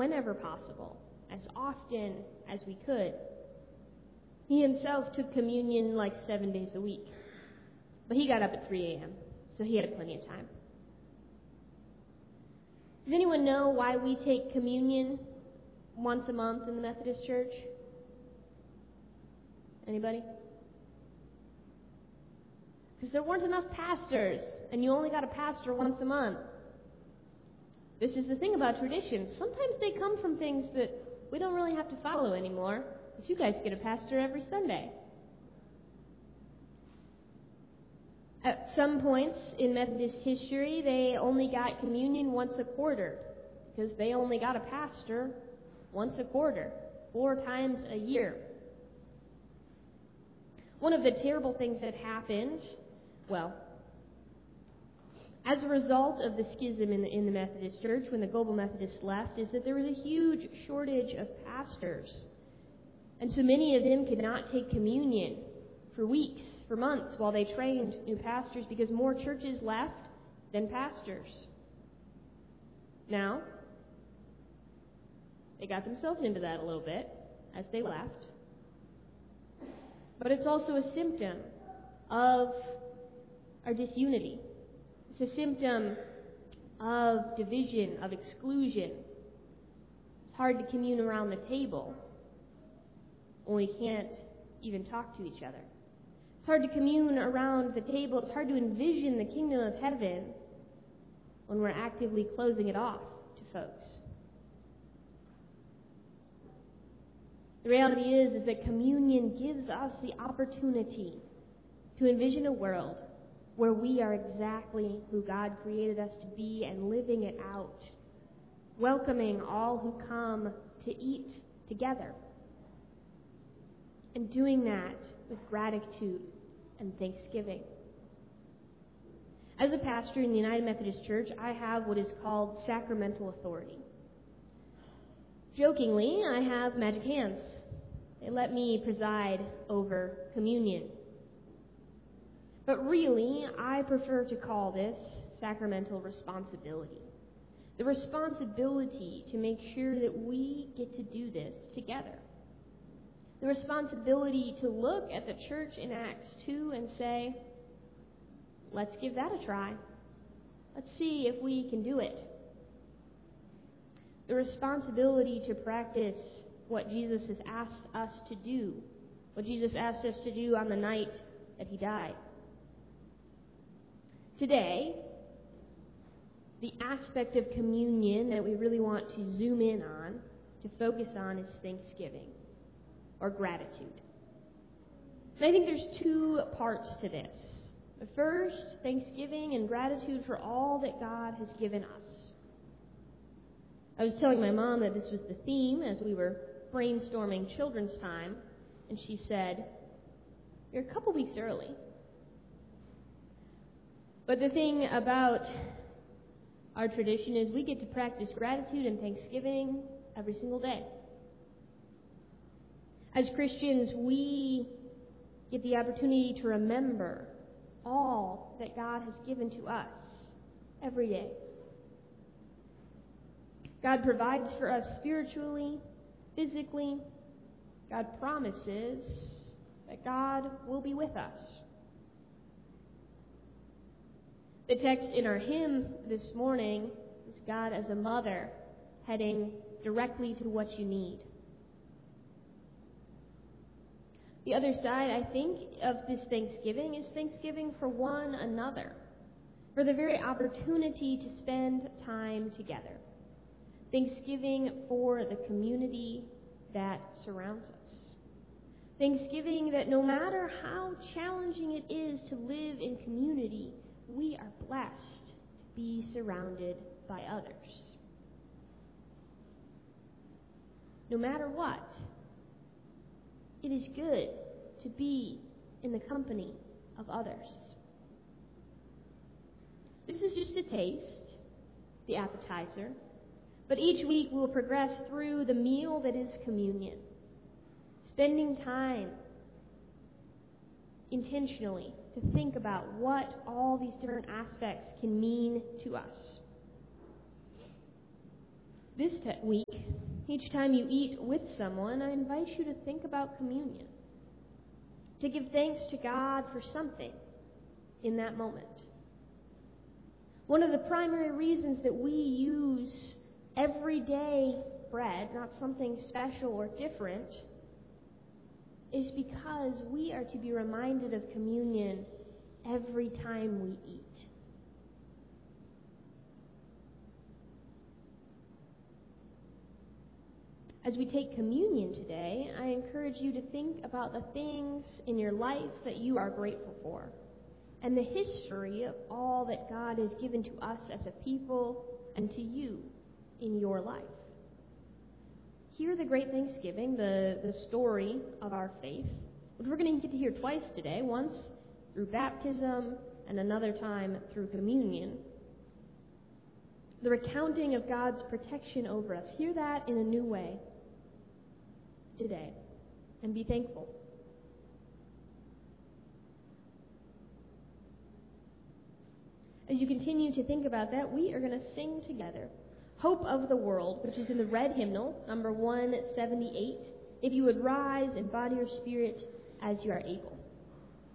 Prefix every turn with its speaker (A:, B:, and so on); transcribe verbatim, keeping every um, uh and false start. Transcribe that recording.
A: whenever possible, as often as we could. He himself took communion like seven days a week, but he got up at three a.m., so he had plenty of time. Does anyone know why we take communion once a month in the Methodist Church? Anybody? Because there weren't enough pastors, and you only got a pastor once a month. This is the thing about traditions. Sometimes they come from things that we don't really have to follow anymore, because you guys get a pastor every Sunday. At some points in Methodist history, they only got communion once a quarter, because they only got a pastor once a quarter, four times a year. One of the terrible things that happened, well, as a result of the schism in the, in the Methodist Church when the Global Methodists left, is that there was a huge shortage of pastors. And so many of them could not take communion for weeks, for months, while they trained new pastors, because more churches left than pastors. Now, they got themselves into that a little bit as they left. But it's also a symptom of our disunity. It's a symptom of division, of exclusion. It's hard to commune around the table when we can't even talk to each other. It's hard to commune around the table. It's hard to envision the kingdom of heaven when we're actively closing it off to folks. The reality is, is that communion gives us the opportunity to envision a world where we are exactly who God created us to be and living it out, welcoming all who come to eat together, and doing that with gratitude and thanksgiving. As a pastor in the United Methodist Church, I have what is called sacramental authority. Jokingly, I have magic hands. They let me preside over communion. But really, I prefer to call this sacramental responsibility. The responsibility to make sure that we get to do this together. The responsibility to look at the church in Acts two and say, let's give that a try. Let's see if we can do it. The responsibility to practice what Jesus has asked us to do, what Jesus asked us to do on the night that he died. Today, the aspect of communion that we really want to zoom in on, to focus on, is thanksgiving, or gratitude. And I think there's two parts to this. The first, thanksgiving and gratitude for all that God has given us. I was telling my mom that this was the theme as we were brainstorming children's time, and she said, "You're a couple weeks early." But the thing about our tradition is we get to practice gratitude and thanksgiving every single day. As Christians, we get the opportunity to remember all that God has given to us every day. God provides for us spiritually, physically. God promises that God will be with us. The text in our hymn this morning is God as a mother heading directly to what you need. The other side, I think, of this Thanksgiving is thanksgiving for one another, for the very opportunity to spend time together. Thanksgiving for the community that surrounds us. Thanksgiving that no matter how challenging it is to live in community, we are blessed to be surrounded by others. No matter what, it is good to be in the company of others. This is just a taste, the appetizer. But each week we'll progress through the meal that is communion, spending time intentionally to think about what all these different aspects can mean to us. This te- week, each time you eat with someone, I invite you to think about communion, to give thanks to God for something in that moment. One of the primary reasons that we use everyday bread, not something special or different, is because we are to be reminded of communion every time we eat. As we take communion today, I encourage you to think about the things in your life that you are grateful for, and the history of all that God has given to us as a people and to you in your life. Hear the Great Thanksgiving, the, the story of our faith, which we're going to get to hear twice today, once through baptism and another time through communion. The recounting of God's protection over us. Hear that in a new way today, and be thankful. As you continue to think about that, we are going to sing together Hope of the World, which is in the red hymnal, number one seventy-eight. If you would rise in body or spirit as you are able.